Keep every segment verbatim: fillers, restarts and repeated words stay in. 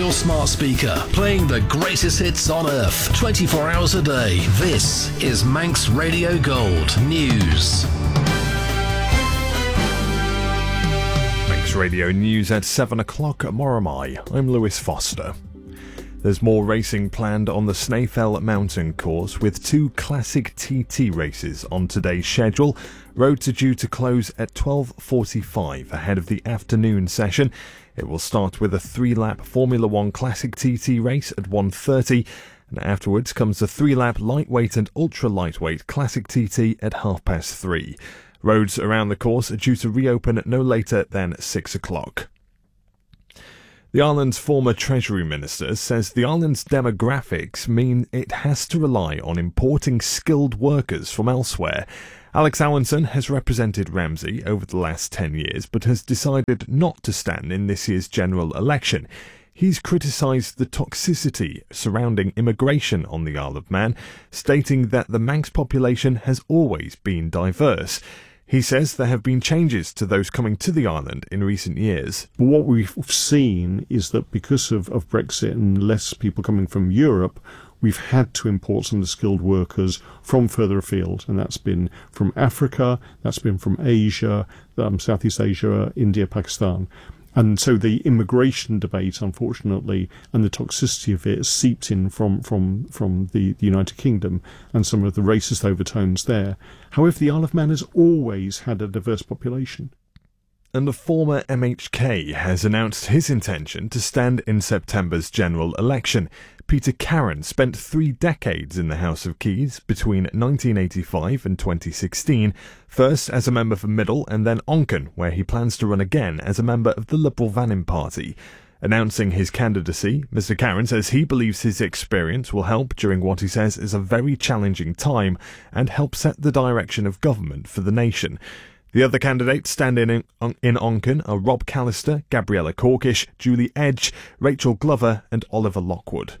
your smart speaker, playing the greatest hits on earth, twenty-four hours a day. This is Manx Radio Gold News. Manx Radio News at seven o'clock at Moromai. I'm Lewis Foster. There's more racing planned on the Snaefell mountain course, with two classic T T races on today's schedule. Roads are due to close at twelve forty-five ahead of the afternoon session. It will start with a three-lap Formula One Classic T T race at one thirty, and afterwards comes a three-lap lightweight and ultra-lightweight Classic T T at half past three. Roads around the course are due to reopen at no later than six o'clock. The island's former Treasury Minister says the island's demographics mean it has to rely on importing skilled workers from elsewhere. Alex Allinson has represented Ramsey over the last ten years, but has decided not to stand in this year's general election. He's criticised the toxicity surrounding immigration on the Isle of Man, stating that the Manx population has always been diverse. He says there have been changes to those coming to the island in recent years. What we've seen is that because of, of Brexit and less people coming from Europe, we've had to import some of the skilled workers from further afield, and that's been from Africa, that's been from Asia, um, Southeast Asia, India, Pakistan. And so the immigration debate, unfortunately, and the toxicity of it seeped in from, from, from the, the United Kingdom and some of the racist overtones there. However, the Isle of Man has always had a diverse population. And the former M H K has announced his intention to stand in September's general election. Peter Carron spent three decades in the House of Keys between nineteen eighty-five and twenty sixteen, first as a member for Middle and then Onken, where he plans to run again as a member of the Liberal Vannin Party. Announcing his candidacy, Mister Carron says he believes his experience will help during what he says is a very challenging time and help set the direction of government for the nation. The other candidates standing in, in Onken are Rob Callister, Gabriella Corkish, Julie Edge, Rachel Glover and Oliver Lockwood.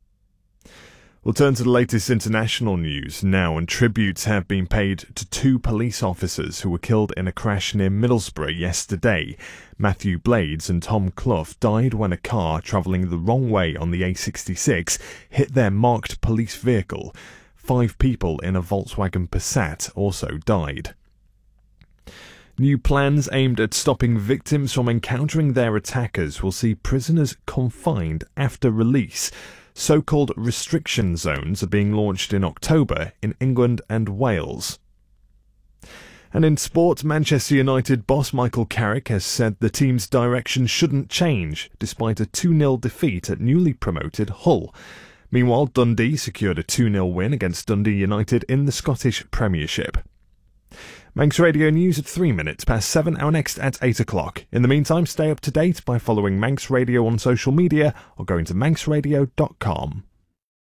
We'll turn to the latest international news now, and tributes have been paid to two police officers who were killed in a crash near Middlesbrough yesterday. Matthew Blades and Tom Clough died when a car travelling the wrong way on the A sixty-six hit their marked police vehicle. Five people in a Volkswagen Passat also died. New plans aimed at stopping victims from encountering their attackers will see prisoners confined after release. So-called restriction zones are being launched in October in England and Wales. And in sport, Manchester United boss Michael Carrick has said the team's direction shouldn't change despite a two nil defeat at newly promoted Hull. Meanwhile, Dundee secured a two nil win against Dundee United in the Scottish Premiership. Manx Radio News at three minutes past seven, our next at eight o'clock. In the meantime, stay up to date by following Manx Radio on social media or going to manx radio dot com.